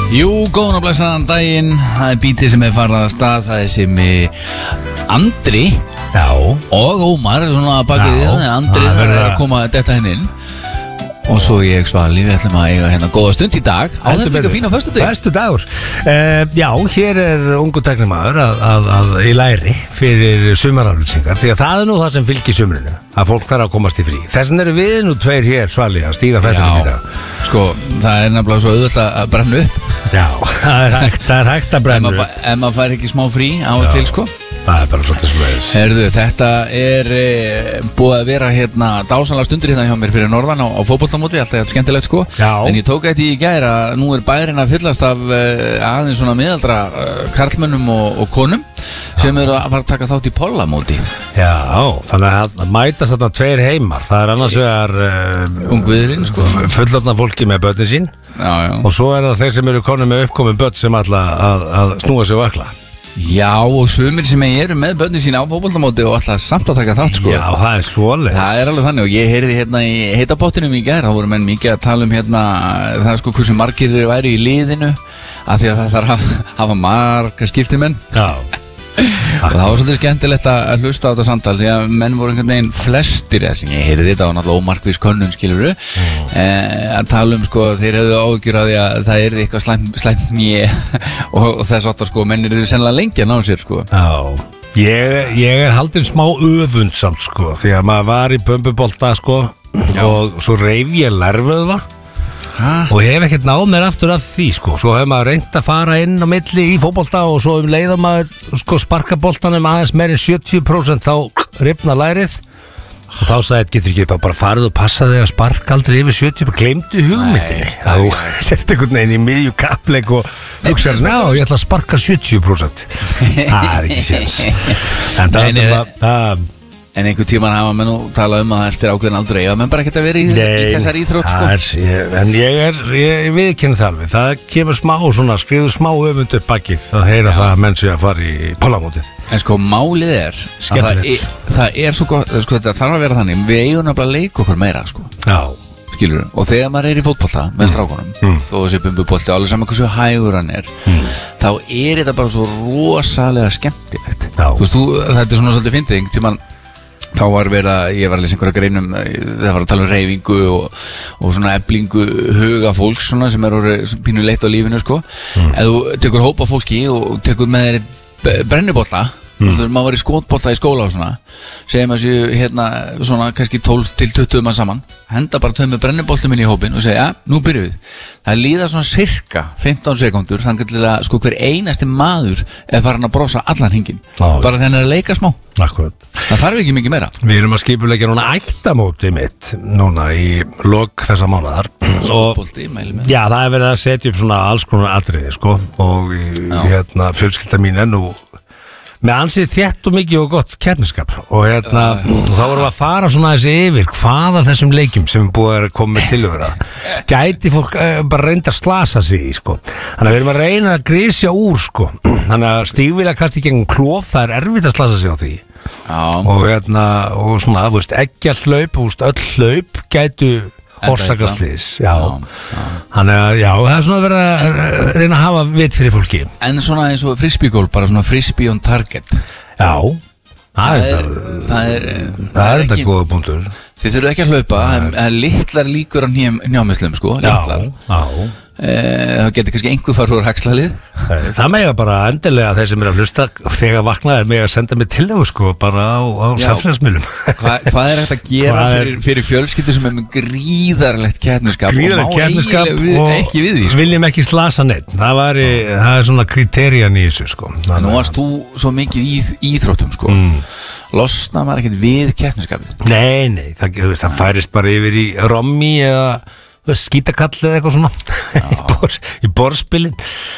Jú, góðan og blessaðan daginn. Það bítið sem farið að stað. Það sem Andri og Ómar svona bakið þið. Andri að koma þetta henni inn. Og svo ég Svali, við ætlum að eiga góða stund í dag. Á þetta líka fína föstudagur. Já, hér ungu tæknimaður að í læri fyrir sumaraflýsingar. Því að það nú það sem fylgir sumrinu, að fólk þarf að komast í frí. Þessan eru við nú tveir hér, Svali, að stýra þættinum í dag. Sko, það nefnilega svo auðvitað að brenna upp. Já, það er hægt að brenna upp. Ef maður fær ekki smá frí á og til, sko. Það bara svolítið svolítið. Herðu, þetta búið að vera dásanlega stundur hjá mér fyrir norðan á fótboltamóti, alltaf skemmtilegt sko. Já. En ég tók eftir í gær að nú bærinn að fyllast af aðeins svona miðaldra karlmönnum og konum sem eru að fara að taka þátt í pollamóti. Já, þannig að mætast þarna tveir heimar. Það annars vegar ungviðurinn sko, fullorðna fólki með börnin sín. Já. Og svo það þeir sem eru konum með uppkomin börn sem alltaf að snúa sig og ökla. Já, og sumir sem eru með börnin sín á fótboltamóti og alltaf samt að taka þátt sko. Já, það svoleiðis. Það alveg þannig og ég heyrði í heita pottinum í gær. Það voru menn mikið að tala það sko hversu margir væri í liðinu af því að það þarf að hafa marga skiptimenn. Já. Og það var svolítið skemmtilegt að hlusta á þetta samtal því að menn voru einhvern veginn flestir ég heyrði þetta á náttúrulega ómarkvís könnun skiluru að tala sko þeir hefðu áhyggjur að því að það eitthvað slæmt og þess áttar sko menn eru sennilega lengi að ná sér sko. Já, ég haldinn smá öfundsamt sko því að maður var í pumpubolta sko. Og svo reif ég lærvöða og ég hef ekkert náð mér aftur af því sko. Svo hefur maður reynt að fara inn á milli í fótbolta og svo leiða maður sko sparka boltanum aðeins meirinn 70% þá rifna lærið og þá sagði getur ekki bara farið og passa þig að sparka aldrei yfir 70%, gleymdu hugmyndinni. Þá sett einhvern veginn í miðju kappleik og hugsaði ég ætla að sparka 70%. Það ekki séns. En það En einhvern tíman hafa menn og talað að eftir ákveðin aldrei að menn bara ekkert að vera í þessari íþrótt sko. En ég viðurkenni það alveg. Það kemur skriður smá öfund upp bakið að heyra það að menn sé að fara í pollamótið. En sko málið það svo gott sko, þetta þarf að vera þannig við eigum að leika okkur meira sko. Já. Skilur, og þegar maður í fótbolta með strákunum þó þessi bumbubolti og alveg saman hversu hægur hann þá þetta bara svo rosalega skemmtilegt. Þú veist, þetta svona svolítið fyndið tíman. Þá var ég var að lesa einhverja greinum það var að tala reyfingu og svona eflingu huga fólks svona, sem pínu leitt á lífinu sko. Ef þú tekur hópa fólki og tekur með þér brennubolta maður var í skotbolta í skóla og svona segjum að séu svona kannski 12 til 20 mann saman henda bara tveim með brennuboltum inn í hópin og segja nú byrjum við. Það líða svona cirka 15 sekundur þannig að sko hver einasti maður farin að brosa allan hringin bara þegar að leika smá. Akkurat. Það þarf ekki mikið meira. Við erum að skipuleggja núna ættamóti mitt núna í lok þessa mánaðar skotbolti, mælum við. Já, það verið að setja upp svona alls konar atriði sko og fjölskylda mín nú með ansið þétt og mikið og gott keppniskap og þá vorum við að fara svona þessi yfir hvaða þessum leikjum sem búið að koma með tilhöra gæti fólk bara reynda að slasa sig í sko. Þannig að við erum að reyna að grisja úr sko. Þannig að stígvélar kasti gegnum klof, það erfitt að slasa sig á því. Og svona, þú veist, eggjarhlaup, öll hlaup gætu orsakaslýs. Þannig að það er svona verið að reyna að hafa vit fyrir fólki. En svona eins og frisbeegól, bara svona frisbee on target. Já, það er þetta góða punktur. Þið þurfum ekki að hlaupa, það er litlar líkur á njámislum sko, litlar. Það getur kannski einhver fara úr haxlalið. Það mega bara endilega þeir sem að hlusta þegar vaknaðir mega að senda mig tillögu sko, bara á samfélagsmiðlum. Hvað hægt að gera fyrir fjölskyldu sem með gríðarlegt keppniskap og ekki við því sko. Viljum ekki slasa neitt. Það er svona kriterían í þessu sko. Nú varst þú svo mikið í íþróttum sko. Losna maður ekkert við keppniskapið? Nei, það færist bara yfir í rommi eða skítakall eða eitthvað svona í borðspilin.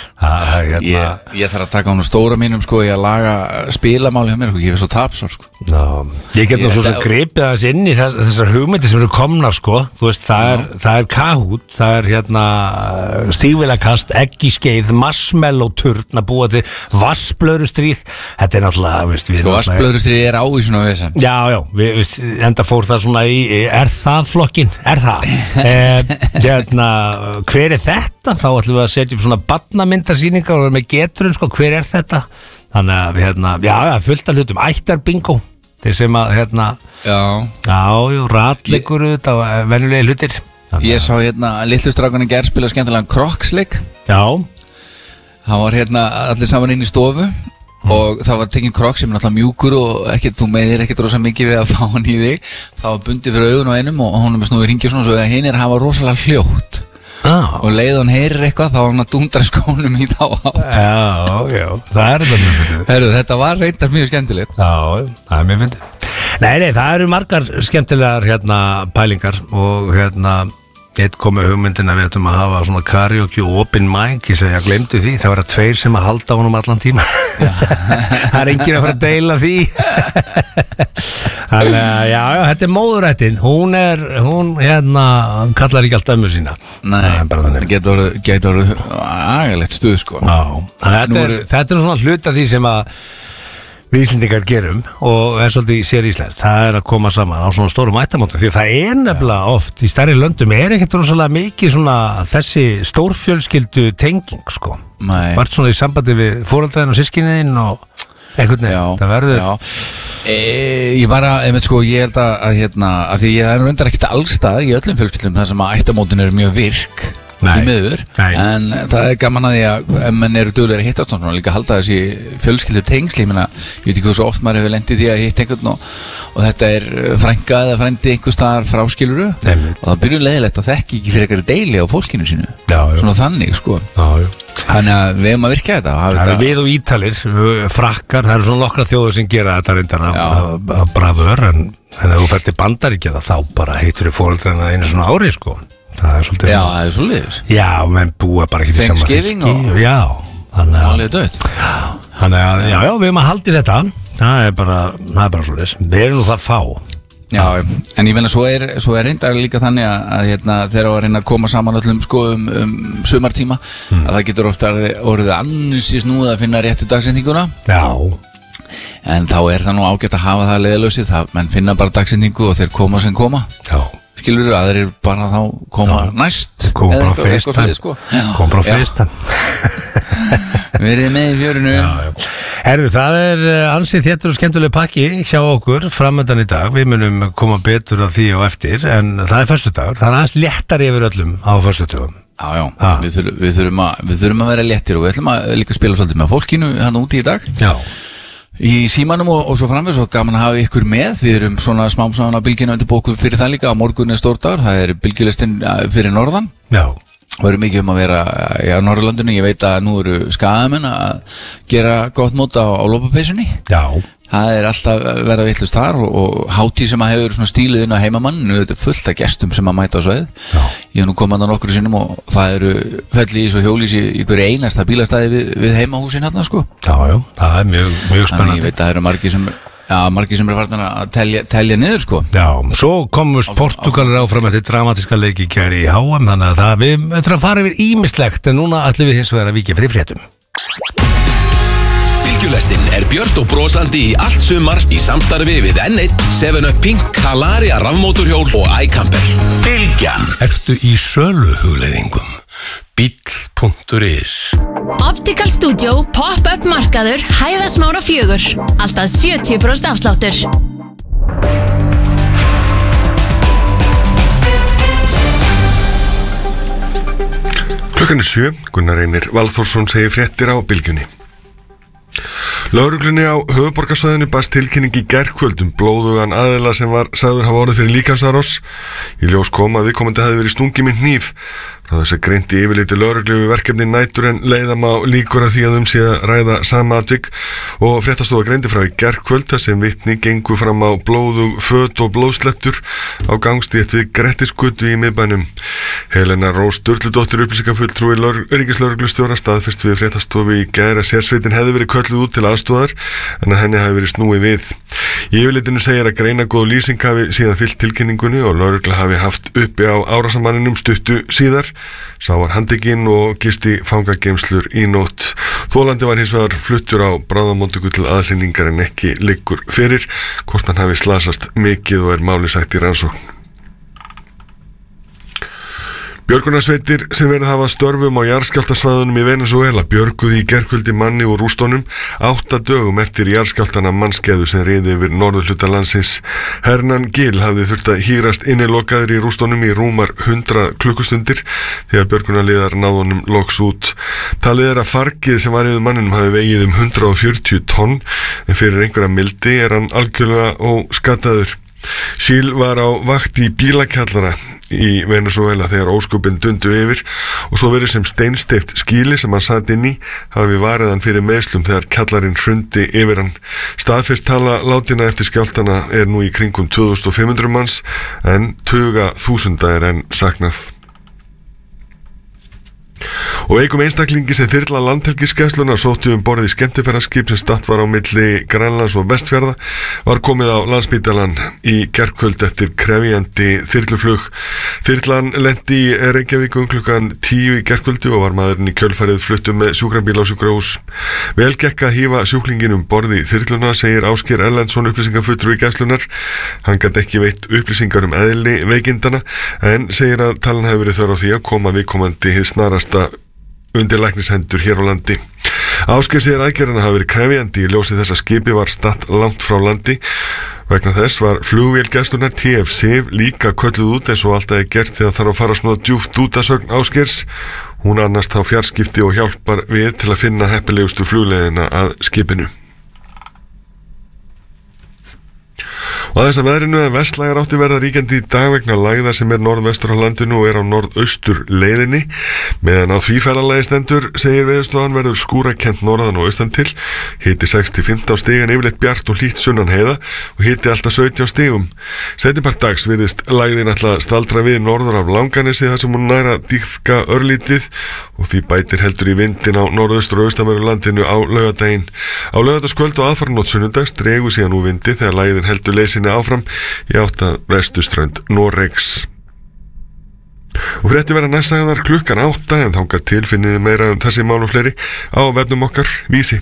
Ég þarf að taka hann stóra mínum sko í að laga spilamáli hjá mér sko, ég er svo tapsár sko. Ég get nú svo sem gripið aðeins inn í þessar hugmyndir sem eru komnar sko, þú veist það er Kahoot, það er stígvélakast, eggiskeið, marshmallow-turn að búa til vassblöðrustríð. Þetta er náttúrulega sko vassblöðrustríð á í svona vesen. Já, enda fór það svona í, er það flokkin? Er það? hver þetta? Þá ætlum við að setja upp svona barnamyndasýningar og með geturinn, sko, hver þetta? Þannig að, já, fullt af hlutum, ættarbingo, þeir sem að, ratleikur þetta og venjulegi hlutir. Ég sá litlu strákunni gær spila skemmtilegan kroksleik. Já. Það var allir saman inn í stofu og það var tekinn krok sem náttúrulega mjúkur og þú meðir ekkert rosa mikið við að fá hann í þig. Það var bundið fyrir augun á einum og hún með snúið ringið svona svo að hinn hafa rosalega hljótt. Og leið hann heyrir eitthvað þá hann að dundra skónum í þá átt. Já, það þetta mjög fyndið. Þetta var reyndar mjög skemmtilegt. Já, það mjög fyndið. Nei, það eru margar skemmtilegar pælingar og eitt komið hugmyndin að við ættum að hafa svona karaoke og open mic, ég segja, glemdu því, það var að 2 sem að halda honum allan tíma. Það er enginn að fara að deila því. Þannig að, já, þetta móðurættin, hún kallar ekki allt ömmu sína. Nei, það getur orðið agalegt stuð, sko. Já, þetta er svona hlut af því sem að við Íslendingar gerum og svolítið sér íslenskt, það er að koma saman á svona stórum ættamótum, því að það er nefnilega oft í stærri löndum ekkert rosalega mikið svona þessi stórfjölskyldu tenging, sko. Vart svona í sambandi við foreldræðin og systkiniðin og einhvern veginn, það verður. Ég held að því ég er reyndar ekkert allstaðar í öllum fjölskyldum þar sem að ættamótin eru mjög virk. En það er gaman að því að ef menn eru duglegir að hittast og líka halda þessi fjölskyldu tengsli, ég veit ekki hvað svo oft maður hefur lendið því að hitta einhvern og þetta er frænka eða frændi einhver staðar fráskiluru og það byrjuð leiðilegt að þekki ekki fyrir eitthvað deili á fólkinu sínu, svona þannig, sko. Þannig að við hefum að virka þetta. Við og Ítalir, frakkar, það eru svona nokkra þjóður sem gera þetta reyndar af bravör, en ef þú fer til Bandaríkjanna þá bara heitur þið foreldræna einu svona ári, sko. Það er svolítið. Já, það er svolítið. Já, menn búa bara ekki til saman Thanksgiving og já, alveg döð. Þannig að, já, við erum að halda í þetta. Það er bara svolítið. Við erum nú það fá. Já, en ég finna svo er reyndar líka þannig að þegar að reyna að koma saman öllum, sko, sumartíma, að það getur ofta orðið ansi snúið að finna réttu dagsetninguna. Já. En þá er það nú ágætt að hafa það leiðalausið, menn finna bara dagsetningu og þeir koma sem koma. Já. Skilur þú að þeir bara þá koma næst? Koma bara fyrsta. Koma bara fyrsta. Verið með í fjörinu. Herru, það er ansið þéttur og skemmtuleg pakki hjá okkur framöndan í dag. Við munum koma betur á því og eftir, en það er föstudagur. Það er aðeins léttari yfir öllum á föstudagum. Já. Við þurfum að vera léttir og við ætlum að líka spila svolítið með fólkinu hann úti í dag. Já. Í símanum og svo framveg, svo gaman að hafa ykkur með. Við erum svona smám saman á bylginu undir bókur fyrir það líka. Á morgun er stórdagur, það er bylgjulistinn fyrir norðan. Já. Og erum mikið að vera á Norðurlandinu. Ég veit að nú eru skagamenn að gera gott mót á lopapeysunni. Já. Það er alltaf verða vitlaust þar og hátíð sem að hefur svona stílið inn á heimamanninu, þetta er fullt af gestum sem að mæta á sveið. Ég hef nú komað á nokkru sinnum og það eru fellís og hjólís í hverju einasta bílastæði við heimahúsin hérna, sko. Já, það er mjög spennandi. Þannig ég veit að það eru margir sem eru farin að telja niður, sko. Já, svo komust Portúgalir áfram eftir dramatíska leiki kæri í HM, þannig að við ætlum að fara yfir ýmislegt, en núna ætlum við hins vegar að víkja fyrir fréttum. Bylgjulestin er björt og brosandi í allt sumar í samstarfi við N1, 7up Pink, Calaria rafmótorhjól og iCamper. Bylgjan. Ertu í söluhugleiðingum? Bíll.is. Optical Studio, pop-up markaður, Hæðasmára 4. Alltaf 70% afsláttur. Klukkan er 7, Gunnar Reynir Valþórsson segir fréttir á Bylgjunni. Lögreglunni á höfuðborgarsvæðinu barst tilkynning í gærkvöldum blóðugan aðila sem var sagður hafa orðið fyrir líkamsárás. Í ljós kom að viðkomandi hefði verið stungið með hníf. Frá þess að greindi yfirleiti lögreglu við verkefni nætur en leiðam á líkur að því að sé að ræða sama atvik og fréttastofa greindi frá í gærkvöld þar sem vitni gengu fram á blóðug föt og blóðslettur á gangstétt við Grettisgötu í miðbænum. Helena Rós Sturludóttir upplýsingafulltrúi ríkislögreglustjóra staðfest við fréttastofu í gær að sérsveitin hefði verið kölluð út til aðstoðar en að henni hafi verið snúið við. Í yfirleitinu segir að greinagóð lýsing hafi síðan fylgt tilkynningunni og lögregla hafi haft uppi á árásamanninum stuttu síðar. Sá var handtekinn og gisti fangageymslur í nótt. Þolandi var hins vegar fluttur á bráðamóttöku til aðhlynningar en ekki liggur fyrir. Hvort hann hafi slasast mikið og er máli sagt í rannsókn. Björgunarsveitir sem verið hafa störfum á jarðskjálftasvæðunum í Venesúela björguðu í gærkvöldi manni úr rústunum 8 dögum eftir jarðskjálftana mannskæðu sem riði yfir norðurhluta landsins. Hernan Gil hafði þurft að hírast innilokaður í rústunum í rúmar 100 klukkustundir þegar björgunarliðar náðu honum loks út. Talið að fargið sem var yfir manninum hafi vegið 140 tonn en fyrir einhverja mildi hann algjörlega óskadaður. Síl var á vakt í bílakjallara í Venezuela þegar ósköpin dundu yfir og svo verið sem steinsteypt skýli sem hann satt inn í hafi varið hann fyrir meiðslum þegar kjallarinn hrundi yfir hann. Staðfest tala látinna eftir skjálftana nú í kringum 2500 manns en tuga þúsunda enn saknað. Og eikum einstaklingi sem þyrla landhelgisgæsluna sóttu borð í skemmtiferðaskip sem statt var á milli Grænlands og Vestfjarða var komið á Landspítalann í gærkvöld eftir krefjandi þyrluflug. Þyrlan lenti í Reykjavík klukkan 10 í gærkvöldi og var maðurinn í kjölfarið fluttur með sjúkrabíl á sjúkrahús. Vel gekk að hífa sjúklingin borð í þyrluna, segir Ásgeir Erlendsson upplýsingafulltrúi gæslunnar. Hann gat ekki veitt upplýsingar eðli veikindana en segir að talan hefur verið þörf á því að koma viðkomandi hið snarasta undir læknishendur hér á landi. Ásgeir segir aðgerðina hafi verið krefjandi í ljósi þess að skipi var statt langt frá landi. Vegna þess var flugvél gæslunnar TF líka kölluð út eins og alltaf gert þegar þarf að fara svona djúpt út að sögn Ásgeirs. Hún annast þá fjarskipti og hjálpar við til að finna heppilegustu flugleiðina að skipinu. Og að þess að veðrinu að vestlægar átti verða ríkjandi í dag vegna lægða sem norðvestur á landinu og á norðaustur leiðinni. Meðan á því ferðalagi stendur, segir Veðurstofan, verður skúrakennt norðan og austan til. Hiti 6-15 stig en yfirleitt bjart og hlýtt sunnan heiða og hiti alltaf 17 stigum. Seinnipart dags virðist lægðin alltaf staldra við norður af Langanesi þar sem hún nær að dýpka örlítið og því bætir heldur í vindin á norðaustur og austanverðu landinu á laugardaginn. Á laugardagskvöld og aðfaranótt sunnudags dregur síðan úr vindi þegar lægðin heldur leysinni áfram í átt að vestuströnd Noregs. Og frétti verða næstsagðar klukkan 8 en þangað til finniði meira þessi mál og fleiri á vefnum okkar Vísi.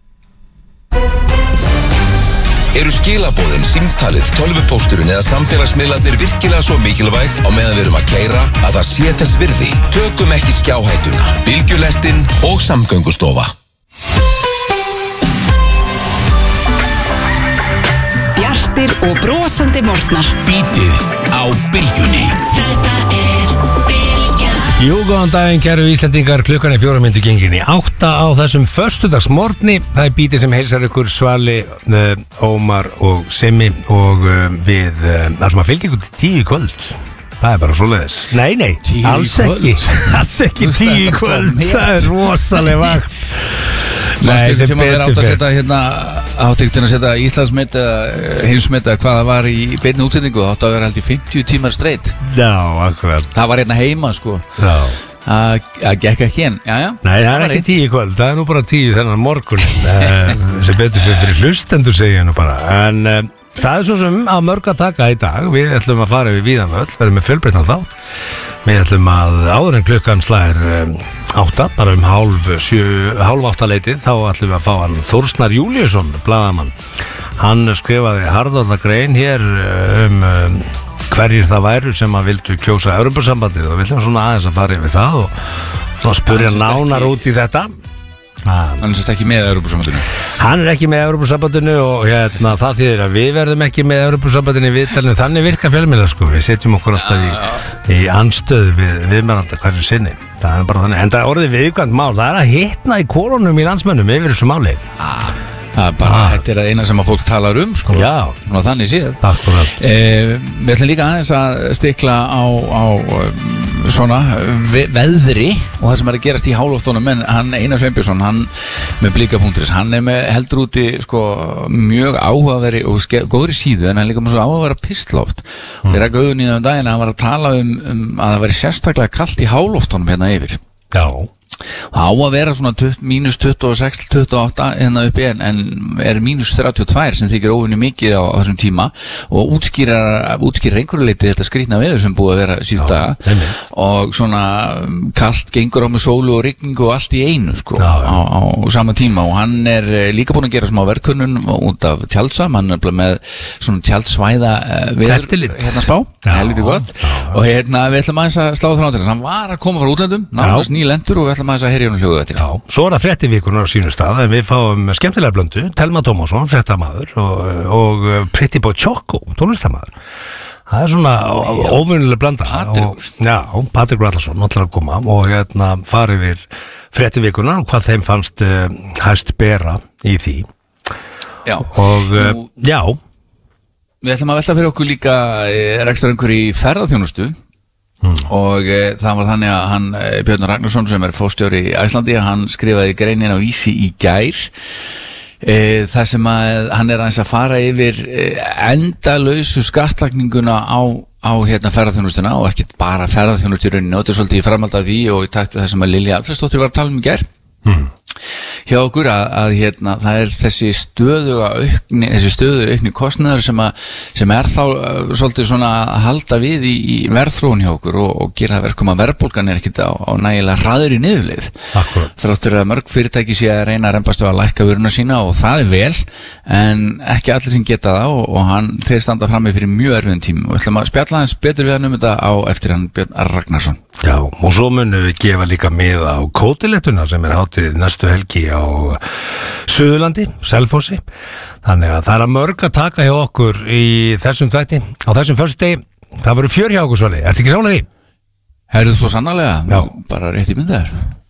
Eru skilaboðin, símtalið, tölvupósturinn eða samfélagsmiðlarnir virkilega svo mikilvæg á meðan við erum að keyra að það sé þess virði? Tökum ekki skjáhættuna. Bylgjulestin og Samgöngustofa. Bjartir og brosandi morgnar. Bítið á Bylgjunni. Jú, góðan daginn, kæru Íslendingar, klukkan 4 mínútur gengin í 8 á þessum föstudagsmorgni. Það er Bítið sem heilsar ykkur, Svali, Ómar og Simmi og við ætlum að fylgja ykkur til 10 í kvöld. Það er bara svoleiðis. Nei, alls ekki. Alls ekki 10 í kvöld. Það er rosalega vakt. Nei, sem betur fyrir. Átti ekkert að setja Íslandsmet eða heimsmet eða hvað það var í beinni útsendingu. Það átti að vera held í 50 tímar streitt. Já, akkurat. Það var heima, sko. Já. Það gekk ekki henn. Nei, það er ekki 10 í kvöld. Það er nú bara 10 þennan morgun. Sem betur fyrir hlustendur, segja nú bara. En það er svo sem að mörg að taka í dag. Við ætlum að fara yfir Víðanvöll, verðum með fjölbreyttan þá. Við ætlum að áður en klukkan slær 8, bara 7:30 leitið, þá ætlum við að fá hann Þórsnar Júlíusson, blaðamann. Hann skrifaði harðorða grein hér hverjir það væru sem að vildu kjósa Evrópusambandið og við ætlum svona aðeins að fara yfir það og svona spurja nánar út í þetta. Hann er ekki með Evrópusambandinu. Hann er ekki með Evrópusambandinu og það þýðir að við verðum ekki með Evrópusambandinu í viðtalinu. Þannig virka fjölmiðlar, sko. Við setjum okkur alltaf í anstöðu við viðmælanda hverju sinni. Það er bara þannig. En það orðið viðkvæmt mál. Það er að hitna í kolonum í landsmönnum yfir þessu máli. Það er bara, þetta er eina sem að fólk talar sko. Já. Og þannig séð. Akkurat. Við ætlum líka aðeins að stikla á svona veðri og það sem er að gerast í háloftunum, en hann Einar Sveinbjörnsson, hann með blika.is, hann er með heldur úti sko mjög áhugaveri og góðri síðu, en hann líka með svo áhugavera pistloft. Við rækka augun í það daginn að hann var að tala um að það væri sérstaklega kalt í háloftunum hérna yfir. Já. Það á að vera svona mínus 26 til 28 hérna uppi en er mínus 32 sem þykir óvinni mikið á þessum tíma og útskýrir einhverju leiti þetta skrýtna veður sem búið að vera síðan daga og svona kalt gengur á með sólu og rigningu og allt í einu sko á sama tíma og hann er líka búin að gera smá verkunnun út af tjaldsam, hann er með svona tjaldsvæða veður hérna spá, helviti gott og hérna við ætlum aðeins að slá þráttir hann var að koma frá útlöndum, náttúrulega nýlendur og við ætlum aðeins að heyri hún hljóðu þetta. Já, svo er það fréttivíkunar á sínu stað en við fáum skemmtilega blöndu, Telma Tómasson, fréttamaður og Pretty Boy Choco, tónlistamaður. Það er svona óvinnileg blanda. Patrik Brallarsson, náttúrulega koma og hérna farið við fréttivíkunar og hvað þeim fannst hæst bera í því. Já. Og já. Við ætlum að velta fyrir okkur líka ekstra einhver í ferðaþjónustu og það var þannig að hann Björn Ragnarsson sem er fórstjóri í Æslandi hann skrifaði greinin á Vísi í gær þar sem að hann er aðeins að fara yfir endalausu skattlagninguna á hérna ferðaþjónustuna og ekki bara ferðaþjónustu í rauninni og þetta er svolítið í framhald af því og í takt það sem að Lilja Alfreðsdóttir var að tala um í gær hjá okkur að hérna það er þessi stöðu aukni kostnaður sem er þá svolítið svona að halda við í verðþróun hjá okkur og gera það verkum að verðbólgan er ekkit á nægilega hraðri niðurleið þráttur að mörg fyrirtæki sé að reyna að rembast að lækka vöruna sína og það er vel en ekki allir sem geta það og þeir standa frammi fyrir mjög erfiðum tímum og við ætlum að spjalla hans betur við hann þetta á eftir hann Björn Ragnarsson. Já, og svo munum við gefa líka miða á kótilettuna sem er hátíð næstu helgi á Suðurlandi, Selfossi þannig að það er að mörg að taka hjá okkur í þessum þætti á þessum föstudegi, það verður fjör hjá okkur svoli, ertu ekki sálega því? Herðu svo sannarlega, bara rétt í myndaðar